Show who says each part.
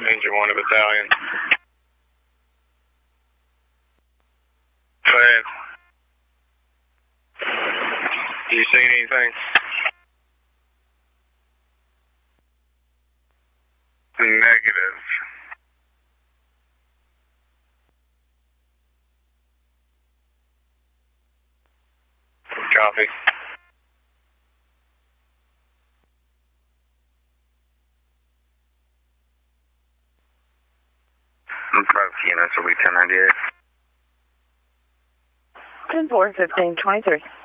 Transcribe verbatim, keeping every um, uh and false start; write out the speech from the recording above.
Speaker 1: Danger one battalion. Go ahead. You seen anything? Negative. Copy. Both units will be ten ninety-eight.
Speaker 2: ten four, fifteen twenty-three.